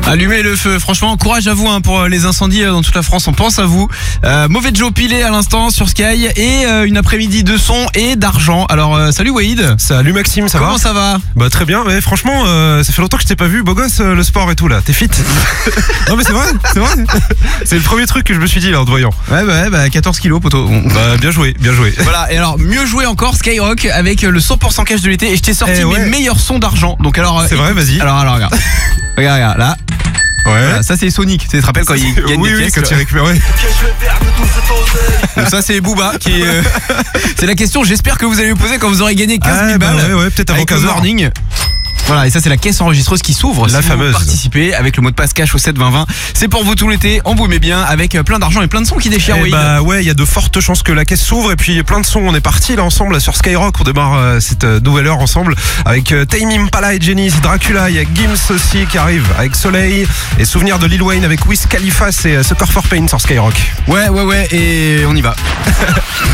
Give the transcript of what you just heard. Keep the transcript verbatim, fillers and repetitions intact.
Allumez le feu, franchement, courage à vous hein, pour les incendies dans toute la France, on pense à vous. Euh, mauvais Joe pilé à l'instant sur Sky et euh, une après-midi de son et d'argent. Alors euh, salut Wade. Salut Maxime, ça Comment va ça va? Bah très bien, mais franchement, euh, ça fait longtemps que je t'ai pas vu, beau gosse, euh, le sport et tout là, t'es fit? Non mais c'est vrai, c'est vrai. C'est le premier truc que je me suis dit là en te voyant. Ouais bah, ouais, bah quatorze kilos poteau. Bon. Bah bien joué, bien joué. Voilà, et alors mieux joué encore Skyrock avec le cent pour cent cash de l'été et je t'ai sorti Eh ouais. mes meilleurs sons d'argent. Donc alors C'est vrai, vas-y. Alors alors regarde. regarde regarde là. Ouais. Voilà, ça c'est Sonic, tu te rappelles quand il gagne oui, des oui, pièces, quand tu il récupérait. Donc ça c'est Booba qui euh, c'est la question, j'espère que vous allez lui poser quand vous aurez gagné quinze mille Ah, bah balles. ouais, ouais, peut-être avant avec le quinze heures. warning. Voilà, et ça c'est la caisse enregistreuse qui s'ouvre. La si fameuse. Vous participez avec le mot de passe cash au sept vingt vingt. C'est pour vous tout l'été, on vous met bien avec plein d'argent et plein de sons qui déchirent. Eh Wade. bah ouais, il y a de fortes chances que la caisse s'ouvre et puis il y a plein de sons. On est parti là ensemble là, sur Skyrock. On démarre euh, cette euh, nouvelle heure ensemble avec euh, Tame Impala et Genesis, Dracula. Il y a Gims aussi qui arrive avec Soleil et Souvenir de Lil Wayne avec Wiz Khalifa. C'est euh, Sucker for Pain sur Skyrock. Ouais ouais ouais et on y va.